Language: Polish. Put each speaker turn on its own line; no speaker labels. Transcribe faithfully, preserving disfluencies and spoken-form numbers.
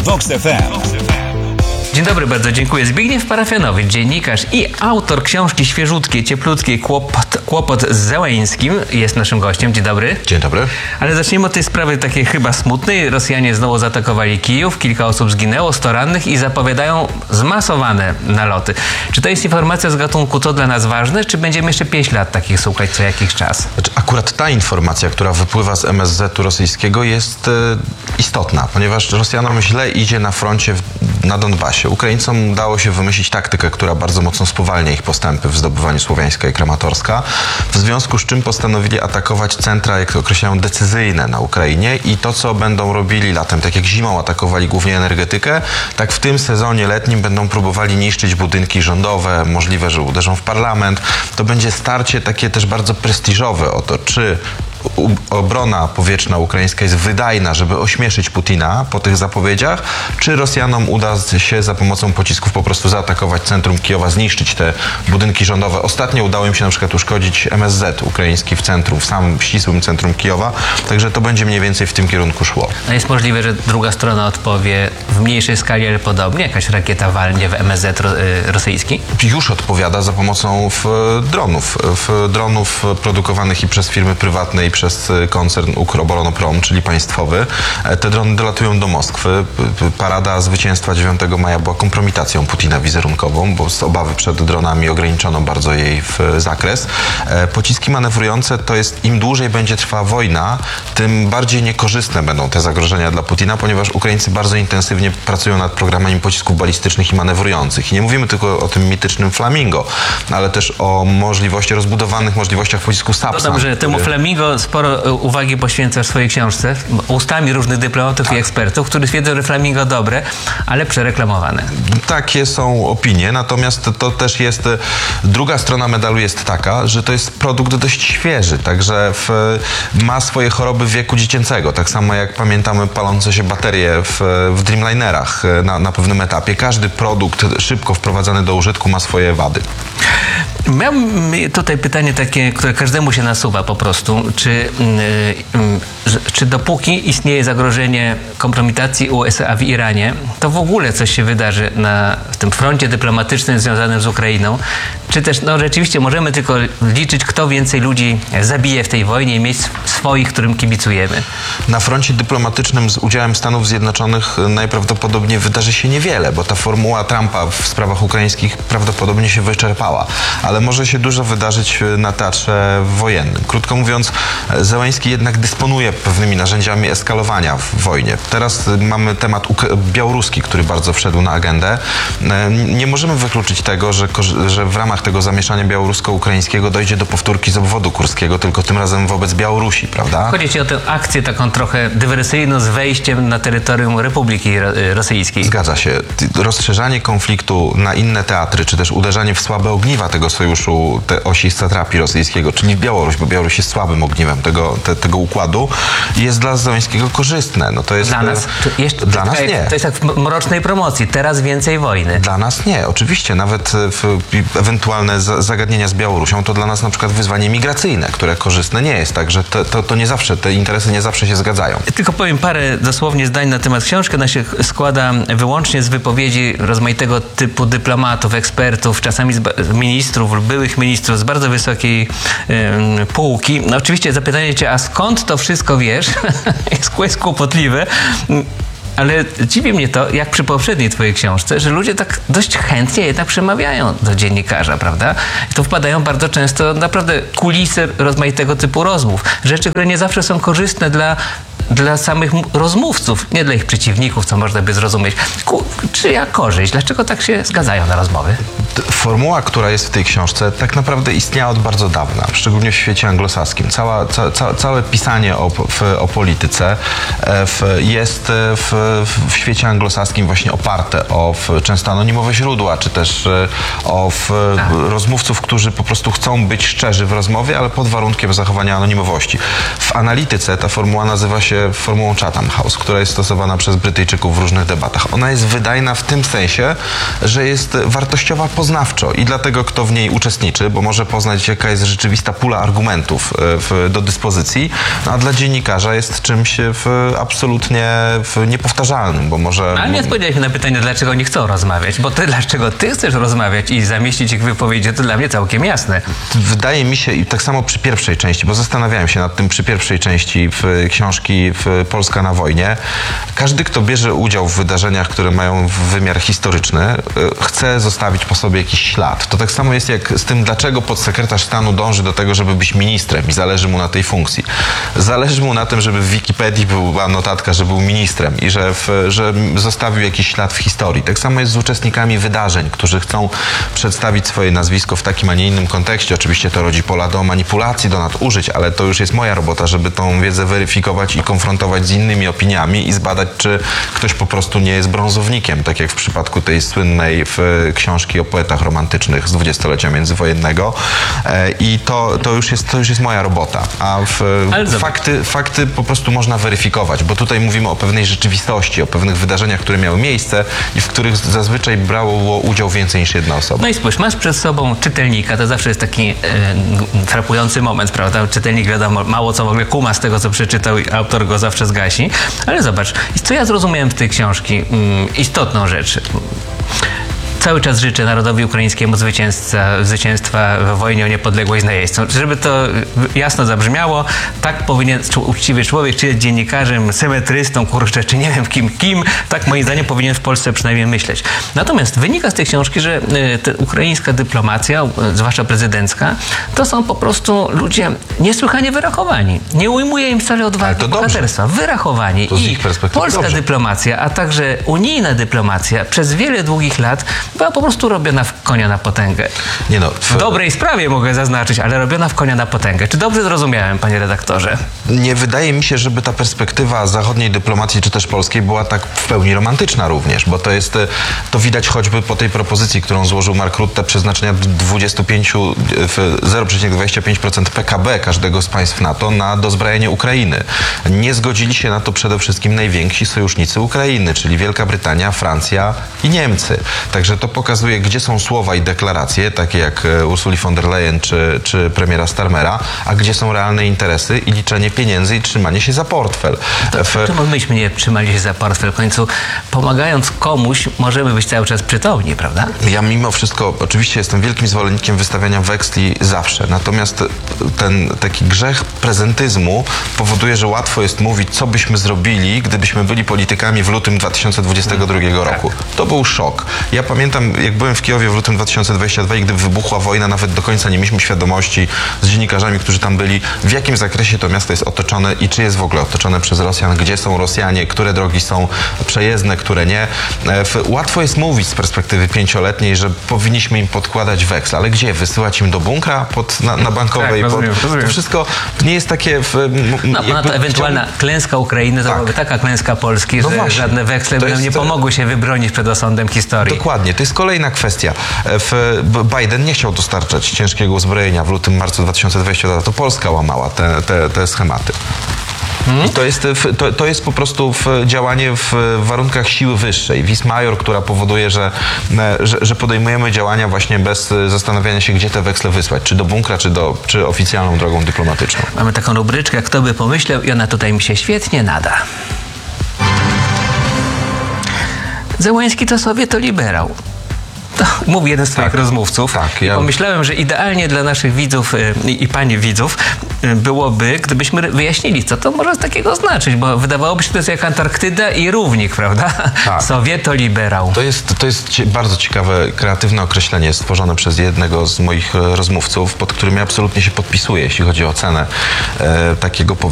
Vox F M.
Dzień dobry, bardzo dziękuję. Zbigniew Parafianowicz, dziennikarz i autor książki świeżutkiej, cieplutkiej Kłopot, Kłopot z Zełeńskim jest naszym gościem. Dzień dobry.
Dzień dobry.
Ale zacznijmy od tej sprawy takiej chyba smutnej. Rosjanie znowu zaatakowali Kijów, kilka osób zginęło, sto rannych i zapowiadają zmasowane naloty. Czy to jest informacja z gatunku co dla nas ważne, czy będziemy jeszcze pięć lat takich słuchać co jakiś czas?
Znaczy, akurat ta informacja, która wypływa z M S Z-u rosyjskiego jest e, istotna, ponieważ Rosjanom źle idzie na froncie w, na Donbasie. Ukraińcom udało się wymyślić taktykę, która bardzo mocno spowalnia ich postępy w zdobywaniu Słowiańska i Kramatorska, w związku z czym postanowili atakować centra, jak to określają, decyzyjne na Ukrainie i to, co będą robili latem, tak jak zimą atakowali głównie energetykę, tak w tym sezonie letnim będą próbowali niszczyć budynki rządowe, możliwe, że uderzą w parlament. To będzie starcie takie też bardzo prestiżowe o to, czy obrona powietrzna ukraińska jest wydajna, żeby ośmieszyć Putina po tych zapowiedziach, czy Rosjanom uda się za pomocą pocisków po prostu zaatakować centrum Kijowa, zniszczyć te budynki rządowe. Ostatnio udało im się na przykład uszkodzić M S Z ukraiński w centrum, w samym ścisłym centrum Kijowa, także to będzie mniej więcej w tym kierunku szło.
A jest możliwe, że druga strona odpowie w mniejszej skali, ale podobnie? Jakaś rakieta walnie w M S Z rosyjski?
Już odpowiada za pomocą w dronów. W dronów produkowanych i przez firmy prywatne, i przez koncern Ukroboronprom, czyli państwowy. Te drony dolatują do Moskwy. Parada zwycięstwa dziewiątego maja była kompromitacją Putina wizerunkową, bo z obawy przed dronami ograniczono bardzo jej w zakres. Pociski manewrujące to jest, im dłużej będzie trwała wojna, tym bardziej niekorzystne będą te zagrożenia dla Putina, ponieważ Ukraińcy bardzo intensywnie pracują nad programami pocisków balistycznych i manewrujących. I nie mówimy tylko o tym mitycznym Flamingo, ale też o możliwości, rozbudowanych możliwościach pocisku Sapsan.
No dobrze, temu Flamingo sporo uwagi poświęca w swojej książce, ustami różnych dyplomatów tak. i ekspertów, którzy twierdzą, że Flamingo dobre, ale przereklamowane.
Takie są opinie, natomiast to też jest, druga strona medalu jest taka, że to jest produkt dość świeży, także w, ma swoje choroby wieku dziecięcego, tak samo jak pamiętamy palące się baterie w, w Dreamlinerach na, na pewnym etapie. Każdy produkt szybko wprowadzany do użytku ma swoje wady.
Mam tutaj pytanie takie, które każdemu się nasuwa po prostu. Czy, yy, czy dopóki istnieje zagrożenie kompromitacji U S A w Iranie, to w ogóle coś się wydarzy na w tym froncie dyplomatycznym związanym z Ukrainą? Czy też no, rzeczywiście możemy tylko liczyć, kto więcej ludzi zabije w tej wojnie i mieć swoich, którym kibicujemy?
Na froncie dyplomatycznym z udziałem Stanów Zjednoczonych najprawdopodobniej wydarzy się niewiele, bo ta formuła Trumpa w sprawach ukraińskich prawdopodobnie się wyczerpała. Ale może się dużo wydarzyć na teatrze wojennym. Krótko mówiąc, Zełeński jednak dysponuje pewnymi narzędziami eskalowania w wojnie. Teraz mamy temat białoruski, który bardzo wszedł na agendę. Nie możemy wykluczyć tego, że, że w ramach tego zamieszania białorusko-ukraińskiego dojdzie do powtórki z obwodu kurskiego, tylko tym razem wobec Białorusi, prawda?
Chodzi ci o tę akcję taką trochę dywersyjną z wejściem na terytorium Republiki Rosyjskiej.
Zgadza się. Rozszerzanie konfliktu na inne teatry, czy też uderzanie w słabe ogniwa tego sojuszu, te osi satrapii rosyjskiego, czyli Białoruś, bo Białoruś jest słabym ogniwem tego, te, tego układu, jest dla Zełeńskiego korzystne. No to jest,
dla nas, jeszcze,
dla nas
tak,
nie.
To jest tak w mrocznej promocji. Teraz więcej wojny.
Dla nas nie. Oczywiście nawet w, ewentualne zagadnienia z Białorusią to dla nas na przykład wyzwanie migracyjne, które korzystne nie jest. Także to, to, to nie zawsze, te interesy nie zawsze się zgadzają.
Tylko powiem parę dosłownie zdań na temat książki. Ona się składa wyłącznie z wypowiedzi rozmaitego typu dyplomatów, ekspertów, czasami z ministrów, byłych ministrów z bardzo wysokiej y, półki. No oczywiście zapytanie cię, a skąd to wszystko wiesz? jest kłopotliwe. Ale dziwi mnie to, jak przy poprzedniej twojej książce, że ludzie tak dość chętnie jednak przemawiają do dziennikarza, prawda? I to wpadają bardzo często naprawdę kulisy rozmaitego typu rozmów. Rzeczy, które nie zawsze są korzystne dla dla samych rozmówców, nie dla ich przeciwników, co można by zrozumieć. Ku, czyja korzyść? Dlaczego tak się zgadzają na rozmowy?
Formuła, która jest w tej książce, tak naprawdę istniała od bardzo dawna, szczególnie w świecie anglosaskim. Cała, ca, ca, całe pisanie o, w, o polityce w, jest w, w świecie anglosaskim właśnie oparte o w, często anonimowe źródła, czy też o w, rozmówców, którzy po prostu chcą być szczerzy w rozmowie, ale pod warunkiem zachowania anonimowości. W analityce ta formuła nazywa się się formułą Chatham House, która jest stosowana przez Brytyjczyków w różnych debatach. Ona jest wydajna w tym sensie, że jest wartościowa poznawczo i dlatego kto w niej uczestniczy, bo może poznać, jaka jest rzeczywista pula argumentów w, do dyspozycji, no a dla dziennikarza jest czymś w, absolutnie w niepowtarzalnym, bo może...
Ale nie odpowiedziałeś mi na pytanie, dlaczego oni chcą rozmawiać, bo ty, dlaczego ty chcesz rozmawiać i zamieścić ich wypowiedzi, to dla mnie całkiem jasne.
Wydaje mi się, i tak samo przy pierwszej części, bo zastanawiałem się nad tym przy pierwszej części w książki w Polska na wojnie. Każdy, kto bierze udział w wydarzeniach, które mają wymiar historyczny, chce zostawić po sobie jakiś ślad. To tak samo jest jak z tym, dlaczego podsekretarz stanu dąży do tego, żeby być ministrem i zależy mu na tej funkcji. Zależy mu na tym, żeby w Wikipedii była notatka, że był ministrem i że, w, że zostawił jakiś ślad w historii. Tak samo jest z uczestnikami wydarzeń, którzy chcą przedstawić swoje nazwisko w takim, a nie innym kontekście. Oczywiście to rodzi pola do manipulacji, do nadużyć, ale to już jest moja robota, żeby tą wiedzę weryfikować i konfrontować z innymi opiniami i zbadać, czy ktoś po prostu nie jest brązownikiem, tak jak w przypadku tej słynnej w książki o poetach romantycznych z dwudziestolecia międzywojennego. I to, to, już jest, to już jest moja robota. A w, fakty, fakty po prostu można weryfikować, bo tutaj mówimy o pewnej rzeczywistości, o pewnych wydarzeniach, które miały miejsce i w których zazwyczaj brało udział więcej niż jedna osoba.
No i spójrz, masz przed sobą czytelnika, to zawsze jest taki e, frapujący moment, prawda? Czytelnik, wiadomo, mało co w ogóle kuma z tego, co przeczytał i autor go zawsze zgasi. Ale zobacz, co ja zrozumiałem w tej książki? Mm, istotną rzecz. Cały czas życzę narodowi ukraińskiemu zwycięstwa, zwycięstwa w wojnie o niepodległość z najeźdźcą. Żeby to jasno zabrzmiało, tak powinien uczciwy człowiek, czy jest dziennikarzem, symetrystą, kurczę, czy nie wiem kim, kim, tak moim zdaniem powinien w Polsce przynajmniej myśleć. Natomiast wynika z tej książki, że ta ukraińska dyplomacja, zwłaszcza prezydencka, to są po prostu ludzie niesłychanie wyrachowani. Nie ujmuje im wcale odwagi bohaterstwa. Wyrachowani.
To z
I
ich perspektywy
polska
dobrze.
dyplomacja, a także unijna dyplomacja przez wiele długich lat była po prostu robiona w konia na potęgę.
Nie no,
w... w dobrej sprawie mogę zaznaczyć, ale robiona w konia na potęgę. Czy dobrze zrozumiałem, panie redaktorze?
Nie wydaje mi się, żeby ta perspektywa zachodniej dyplomacji, czy też polskiej, była tak w pełni romantyczna również, bo to jest, to widać choćby po tej propozycji, którą złożył Mark Rutte, przeznaczenia zero przecinek dwadzieścia pięć procent P K B każdego z państw NATO na dozbrajanie Ukrainy. Nie zgodzili się na to przede wszystkim najwięksi sojusznicy Ukrainy, czyli Wielka Brytania, Francja i Niemcy. Także to pokazuje, gdzie są słowa i deklaracje, takie jak Ursuli von der Leyen czy, czy premiera Starmera, a gdzie są realne interesy i liczenie pieniędzy i trzymanie się za portfel.
To,
w...
Czemu myśmy nie trzymali się za portfel? W końcu pomagając komuś możemy być cały czas przytomni, prawda?
Ja mimo wszystko oczywiście jestem wielkim zwolennikiem wystawiania weksli zawsze, natomiast ten taki grzech prezentyzmu powoduje, że łatwo jest mówić, co byśmy zrobili, gdybyśmy byli politykami w lutym dwa tysiące dwudziestego drugiego roku. Tak. To był szok. Ja pamiętam, jak byłem w Kijowie w lutym dwa tysiące dwudziestego drugiego i gdy wybuchła wojna, nawet do końca nie mieliśmy świadomości z dziennikarzami, którzy tam byli, w jakim zakresie to miasto jest otoczone i czy jest w ogóle otoczone przez Rosjan, gdzie są Rosjanie, które drogi są przejezdne, które nie. Łatwo jest mówić z perspektywy pięcioletniej, że powinniśmy im podkładać weksel, ale gdzie? Wysyłać im do bunkra pod, na, na Bankowej?
Tak, rozumiem,
pod,
rozumiem.
To wszystko nie jest takie... W,
no, jakby, to ewentualna chciałbym... klęska Ukrainy to tak. byłaby taka klęska Polski, no że właśnie. żadne weksle by nam nie pomogły się wybronić przed osądem historii.
Dokładnie. To jest kolejna kwestia. Biden nie chciał dostarczać ciężkiego uzbrojenia w lutym, marcu dwa tysiące dwudziestego drugiego. To Polska łamała te, te, te schematy. Hmm? I to jest, to, to jest po prostu w działanie w warunkach siły wyższej. Vis major, która powoduje, że, że, że podejmujemy działania właśnie bez zastanawiania się, gdzie te weksle wysłać. Czy do bunkra, czy, do, czy oficjalną drogą dyplomatyczną.
Mamy taką rubryczkę, kto by pomyślał, i ona tutaj mi się świetnie nada. Zełenski to sobie to liberał. To mówi jeden z twoich tak, rozmówców. Tak, ja... I pomyślałem, że idealnie dla naszych widzów i, i pani widzów byłoby, gdybyśmy wyjaśnili, co to może takiego znaczyć, bo wydawałoby się, że to jest jak Antarktyda i równik, prawda? Tak. Sowieto-liberał.
To jest, to jest bardzo ciekawe, kreatywne określenie stworzone przez jednego z moich rozmówców, pod którym ja absolutnie się podpisuję, jeśli chodzi o ocenę e, takiego powiedzenia.